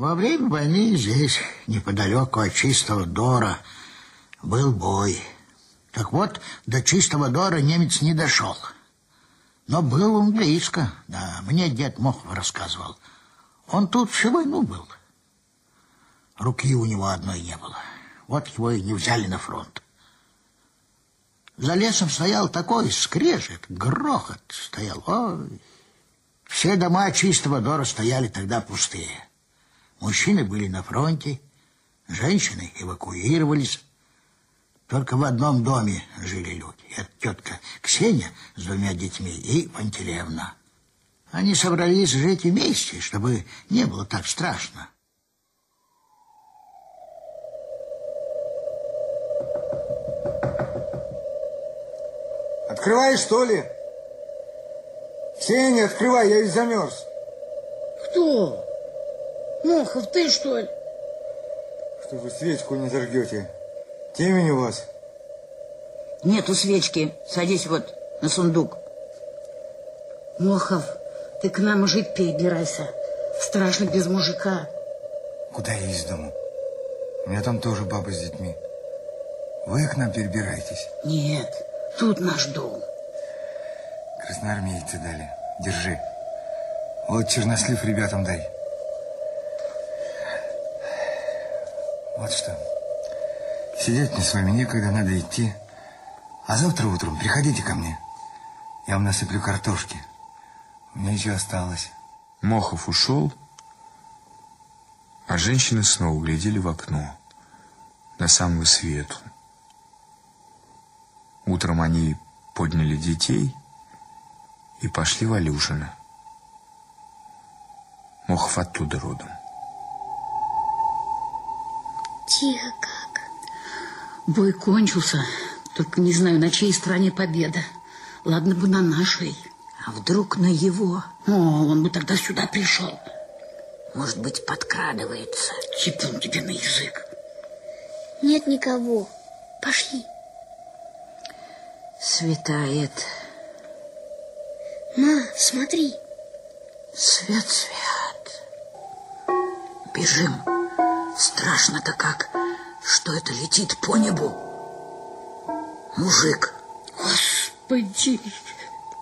Во время войны здесь, неподалеку от Чистого Дора, был бой. Так вот, до Чистого Дора немец не дошел. Но был он близко, да, мне дед Мохов рассказывал. Он тут всю войну был. Руки у него одной не было. Вот его и не взяли на фронт. За лесом стоял такой скрежет, грохот стоял. Ой. Все дома Чистого Дора стояли тогда пустые. Мужчины были на фронте, женщины эвакуировались. Только в одном доме жили люди. Это тетка Ксения с 2 детьми и Пантелеевна. Они собрались жить вместе, чтобы не было так страшно. Открывай, что ли? Ксения, открывай, я ведь замерз. Кто? Мохов, ты что ли? Что вы свечку не зажгете? Темень у вас? Нету свечки. Садись вот на сундук. Мохов, ты к нам жить перебирайся. Страшно без мужика. Куда я из дому? У меня там тоже баба с детьми. Вы к нам перебираетесь? Нет, тут наш дом. Красноармейцы дали. Держи. Вот чернослив ребятам дай. Вот что. Сидеть мне с вами некогда, надо идти. А завтра утром приходите ко мне. Я вам насыплю картошки. У меня еще осталось. Мохов ушел, а женщины снова глядели в окно до самого свету. Утром они подняли детей и пошли в Алюшино. Мохов оттуда родом. Тихо как. Бой кончился, только не знаю, на чьей стороне победа. Ладно бы на нашей. А вдруг на его? О, он бы тогда сюда пришел. Может быть, подкрадывается. Типун тебе на язык. Нет никого. Пошли. Светает. Ма, смотри. Свет. Бежим. Страшно-то как, что это летит по небу. Мужик. Господи.